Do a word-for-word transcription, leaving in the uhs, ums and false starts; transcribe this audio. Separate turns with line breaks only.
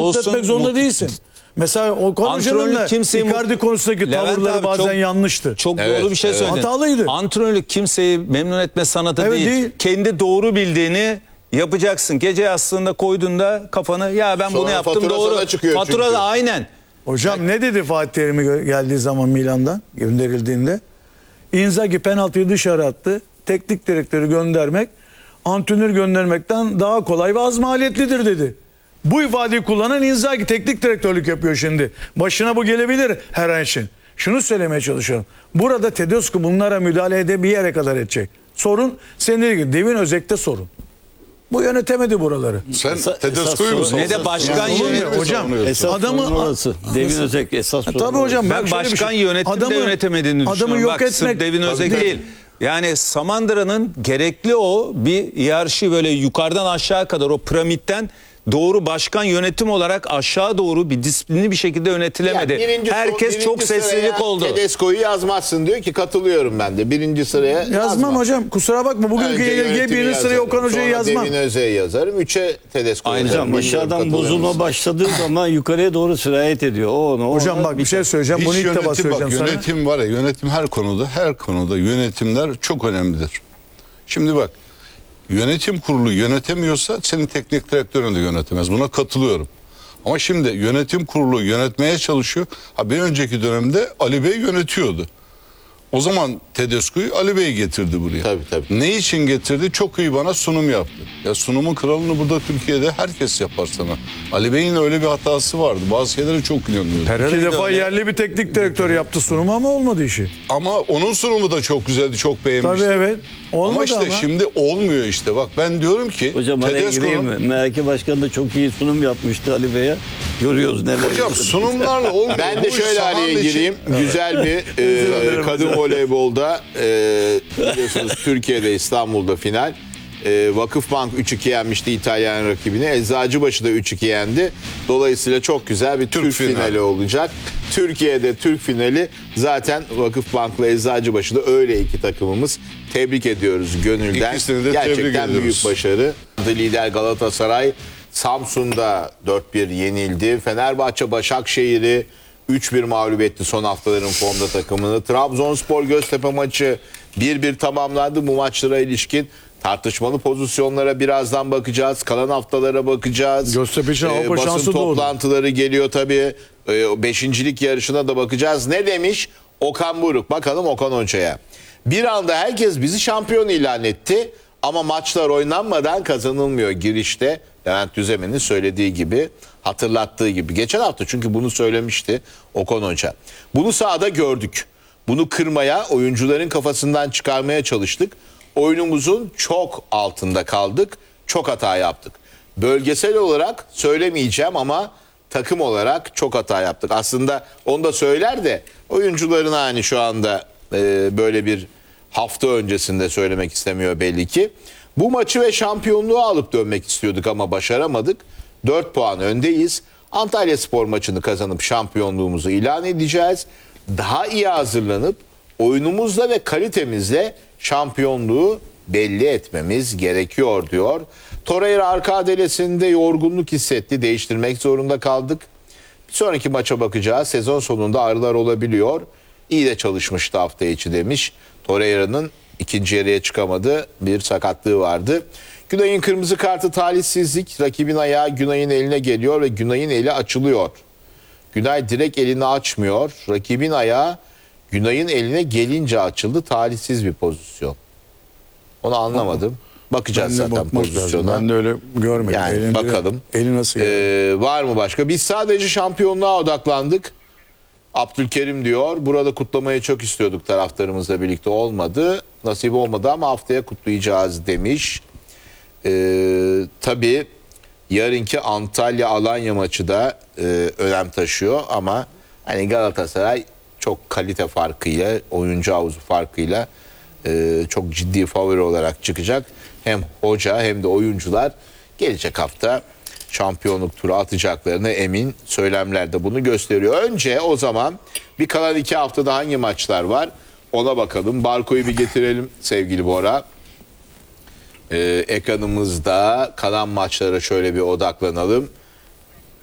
mutlu etmek zorunda
mutlu-
değilsin. Mesela o konuşanın da Icardi konusundaki
Levent
tavırları
abi
bazen
çok,
yanlıştı.
Çok
Evet,
doğru bir şey
evet.
söyledin.
Hatalıydı.
Antrenörlük kimseyi memnun etme sanatı
Evet,
değil.
değil.
Kendi doğru bildiğini yapacaksın. Gece yastığında koyduğunda kafanı ya ben
Sonra
bunu yaptım
fatura
doğru.
sana çıkıyor
Fatura
çünkü.
da aynen.
Hocam ne dedi Fatih Terim'e gö- geldiği zaman Milan'dan gönderildiğinde? Inzaghi penaltıyı dışarı attı. Teknik direktörü göndermek antrenör göndermekten daha kolay ve az maliyetlidir dedi. Bu ifadeyi kullanan Inzaghi teknik direktörlük yapıyor şimdi. Başına bu gelebilir her an için. Şunu söylemeye çalışıyorum. Burada Tedesco bunlara müdahale ede bir yere kadar edecek. Sorun senin dediğin gibi Devin Özek'te sorun. Bu yönetemedi buraları.
Sen
Esas-
Tedesco'yu mu
esas
Ne de
savunuyorsun?
başkan
Olur mu
yönetimi.
hocam?
Esas
Adamı-
sorun orası. Devin Özek esas sorun.
Tabii hocam.
Ben
bak şöyle bir
başkan
şey-
yönetim de
adamı-
yönetemediğini
adamı
düşünüyorum.
yok
Bak, sırf
etmek
Devin Özek
Tabii.
değil. Yani Samandıra'nın gerekli o bir hiyerarşi böyle yukarıdan aşağı kadar o piramitten doğru başkan yönetim olarak aşağı doğru bir disiplinli bir şekilde yönetilemedi.
Yani birinci-
Herkes
birinci
çok
sıraya
sessizlik oldu.
Tedesco'yu yazmazsın diyor ki katılıyorum ben de. Birinci sıraya yazmam.
Yazmam hocam. Kusura bakma. Bugünkü
Önce
ye
yönetimi
birinci sıraya
yazarım.
Okan Hoca'yı
Sonra
yazmam.
Devin Özek'i yazarım. Üçe Tedesco'yu
Aynen.
yazarım.
Hocam
Bilmiyorum,
aşağıdan
katılıyor
bozulma
musun?
başladığı zaman yukarıya doğru sirayet ediyor. O onu,
Hocam
ona
bak bir şey söyleyeceğim.
Hiç
Bunu ilk defa
yönetim, bak,
söyleyeceğim sana.
yönetim var ya, yönetim her konuda, her konuda yönetimler çok önemlidir. Şimdi bak, yönetim kurulu yönetemiyorsa senin teknik direktörün de yönetemez. Buna katılıyorum. Ama şimdi yönetim kurulu yönetmeye çalışıyor. Ha, bir önceki dönemde Ali Bey yönetiyordu. O zaman Tedesco'yu Ali Bey getirdi buraya.
Tabii, tabii.
Ne için getirdi? Çok iyi bana sunum yaptı. Ya sunumun kralını burada Türkiye'de herkes yapar sana. Ali Bey'in öyle bir hatası vardı. Bazı şeylere çok inanıyordu.
İki defa yerli bir teknik direktör yaptı sunumu ama olmadı işi.
Ama onun sunumu da çok güzeldi, çok beğenmiştim.
Tabii evet. Olmadı
Ama işte
ama.
şimdi olmuyor işte. Bak ben diyorum ki
Hocam araya gireyim mi? M H K Başkanı da çok iyi sunum yapmıştı Ali Bey'e. Görüyoruz neler.
Hocam
yapıyor.
sunumlarla olmuyor.
Ben de
Bu
şöyle
sahanın
araya
içi-
gireyim. Güzel bir e, kadın voleybolda e, biliyorsunuz Türkiye'de İstanbul'da final. E, Vakıfbank üç iki yenmişti İtalyan rakibini. Eczacıbaşı da üç iki yendi. Dolayısıyla çok güzel bir Türk,
Türk
finali.
finali.
olacak. Türkiye'de Türk finali zaten Vakıfbank'la Eczacıbaşı da öyle iki takımımız. Tebrik ediyoruz gönülden.
İkisini de
Gerçekten
tebrik ediyoruz.
büyük başarı. Lider Galatasaray Samsun'da dört bir yenildi. Fenerbahçe Başakşehir'i üç bir mağlup etti son haftaların formda takımını. Trabzonspor Göztepe maçı bir bir tamamlandı. Bu maçlara ilişkin tartışmalı pozisyonlara birazdan bakacağız. Kalan haftalara bakacağız.
Göztepe için Avrupa
basın
şansı doğdu.
toplantıları geliyor tabii. Ee, o beşincilik yarışına da bakacağız. Ne demiş Okan Buruk? Bakalım Okan Hoca'ya. Bir anda herkes bizi şampiyon ilan etti. Ama maçlar oynanmadan kazanılmıyor girişte. Levent Düzemen'in söylediği gibi, hatırlattığı gibi. Geçen hafta çünkü bunu söylemişti Okan Hoca. Bunu sahada gördük. Bunu kırmaya, oyuncuların kafasından çıkarmaya çalıştık. Oyunumuzun çok altında kaldık. Çok hata yaptık. Bölgesel olarak söylemeyeceğim ama takım olarak çok hata yaptık. Aslında onu da söyler de oyuncuların hani şu anda e, böyle bir hafta öncesinde söylemek istemiyor belli ki. Bu maçı ve şampiyonluğu alıp dönmek istiyorduk ama başaramadık. dört puan öndeyiz. Antalyaspor maçını kazanıp şampiyonluğumuzu ilan edeceğiz. Daha iyi hazırlanıp oyunumuzla ve kalitemizle şampiyonluğu belli etmemiz gerekiyor diyor. Torreira arka adalesinde yorgunluk hissetti. Değiştirmek zorunda kaldık. Bir sonraki maça bakacağız. Sezon sonunda ağrılar olabiliyor. İyi de çalışmıştı hafta içi demiş. Torreira'nın ikinci yarıya çıkamadı. Bir sakatlığı vardı. Günay'ın kırmızı kartı talihsizlik. Rakibin ayağı Günay'ın eline geliyor ve Günay'ın eli açılıyor. Günay direkt elini açmıyor. Rakibin ayağı Günay'ın eline gelince açıldı. Talihsiz bir pozisyon. Onu anlamadım. Bakacağız
Ben de
zaten
bakmak lazım.
pozisyona.
Ben de öyle görmedim.
Yani
Elinde-
bakalım.
Eli nasıl geldi?
Ee, var mı başka? Biz sadece şampiyonluğa odaklandık. Abdülkerim diyor. Burada kutlamayı çok istiyorduk taraftarımızla birlikte, olmadı. Nasip olmadı ama haftaya kutlayacağız demiş. Ee, tabii yarınki Antalya-Alanya maçı da e, önem taşıyor ama hani Galatasaray çok kalite farkıyla, oyuncu havuzu farkıyla e, çok ciddi favori olarak çıkacak. Hem hoca hem de oyuncular gelecek hafta şampiyonluk turu atacaklarını emin, söylemler de bunu gösteriyor. Önce o zaman bir kalan iki haftada hangi maçlar var ona bakalım. Barko'yu bir getirelim sevgili Bora. Ee, ekranımızda kalan maçlara şöyle bir odaklanalım.